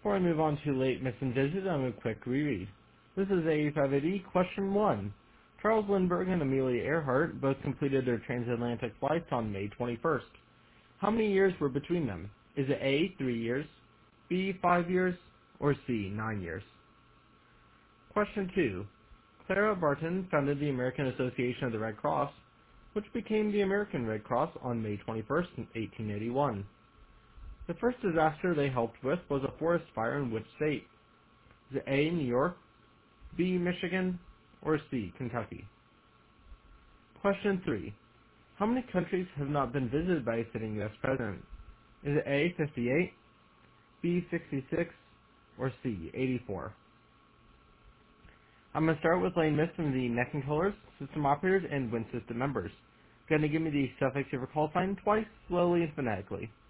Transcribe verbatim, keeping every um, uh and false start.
Before I move on to late missing digit, I'm a quick reread. This is A five eighty, question one. Charles Lindbergh and Amelia Earhart both completed their transatlantic flights on May twenty-first. How many years were between them? Is it A, three years, B, five years, or C, nine years? Question two. Clara Barton founded the American Association of the Red Cross, which became the American Red Cross on May twenty-first, eighteen eighty-one. The first disaster they helped with was a forest fire in which state? Is it A, New York, B, Michigan, or C, Kentucky? Question three. How many countries have not been visited by a sitting U S president? Is it A, fifty-eight, B, sixty-six, or C, eighty-four? I'm going to start with Lane Miss from the Necking Colors, system operators, and Win system members. Going to give me the suffix of your call sign twice, slowly and phonetically.